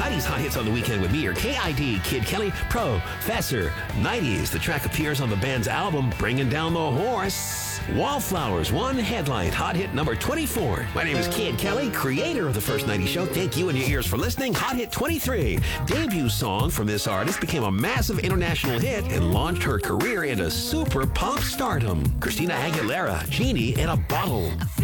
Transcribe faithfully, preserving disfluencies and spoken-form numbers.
nineties hot hits on the weekend with me, your K I D Kid Kelly, Professor. nineties, the track appears on the band's album, Bringing Down the Horse. Wallflowers, one headline, hot hit number twenty-four. My name is Kid Kelly, creator of the First nineties Show. Thank you and your ears for listening. Hot hit twenty-three. Debut song from this artist became a massive international hit and launched her career into super pop stardom. Christina Aguilera, Genie in a Bottle.